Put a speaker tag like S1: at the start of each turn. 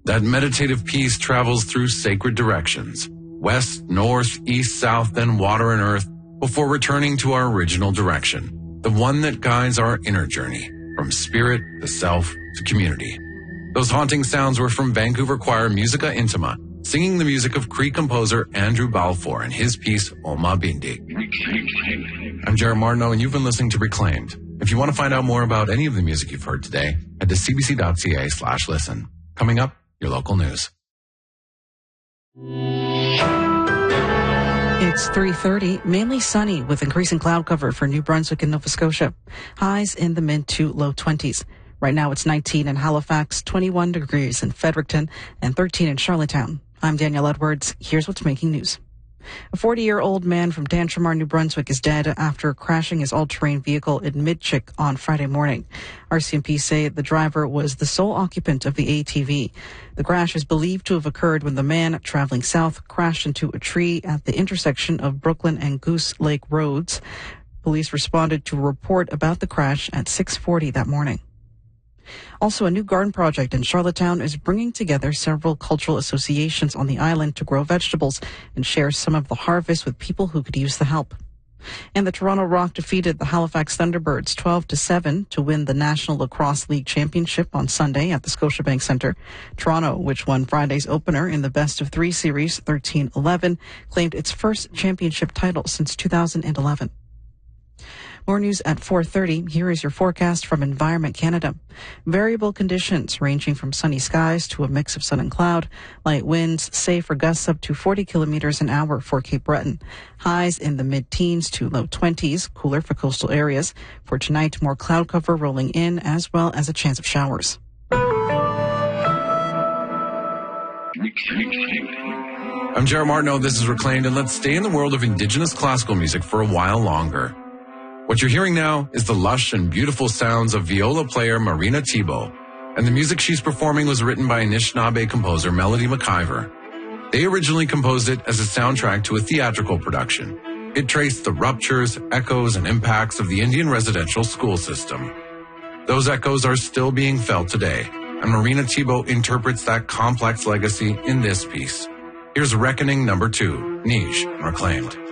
S1: That meditative peace travels through sacred directions, west, north, east, south, then water and earth, before returning to our original direction, the one that guides our inner journey, from spirit to self to community. Those haunting sounds were from Vancouver choir Musica Intima, singing the music of Cree composer Andrew Balfour and his piece Oma Bindi. I'm Jared Martineau, and you've been listening to Reclaimed. If you want to find out more about any of the music you've heard today, head to cbc.ca/listen. Coming up, your local news.
S2: It's 3:30, mainly sunny with increasing cloud cover for New Brunswick and Nova Scotia. Highs in the mid to low 20s. Right now it's 19 in Halifax, 21 degrees in Fredericton, and 13 in Charlottetown. I'm Danielle Edwards. Here's what's making news. A 40-year-old man from Tantramar, New Brunswick is dead after crashing his all-terrain vehicle in Midchick on Friday morning. RCMP say the driver was the sole occupant of the ATV. The crash is believed to have occurred when the man traveling south crashed into a tree at the intersection of Brooklyn and Goose Lake Roads. Police responded to a report about the crash at 6:40 that morning. Also, a new garden project in Charlottetown is bringing together several cultural associations on the island to grow vegetables and share some of the harvest with people who could use the help. And the Toronto Rock defeated the Halifax Thunderbirds 12-7 to win the National Lacrosse League Championship on Sunday at the Scotiabank Centre. Toronto, which won Friday's opener in the best-of-3 series 13-11, claimed its first championship title since 2011. More news at 4:30. Here is your forecast from Environment Canada. Variable conditions ranging from sunny skies to a mix of sun and cloud. Light winds, safe for gusts up to 40 kilometers an hour for Cape Breton. Highs in the mid-teens to low 20s, cooler for coastal areas. For tonight, more cloud cover rolling in as well as a chance of showers.
S1: I'm Jared Martineau. This is Reclaimed, and let's stay in the world of Indigenous classical music for a while longer. What you're hearing now is the lush and beautiful sounds of viola player Marina Thibault, and the music she's performing was written by Anishinaabe composer Melody McIver. They originally composed it as a soundtrack to a theatrical production. It traced the ruptures, echoes, and impacts of the Indian residential school system. Those echoes are still being felt today, and Marina Thibault interprets that complex legacy in this piece. Here's Reckoning No. 2, Niche, Reclaimed.